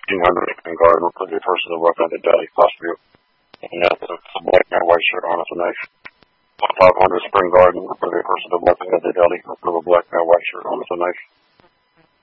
1500 Spring Garden will put a person of weapon at the Deli Plus View. And that's a black man, white shirt on with a knife. 500 Spring Garden will put a person of weapon at the Deli will put a black man, white shirt on with a knife.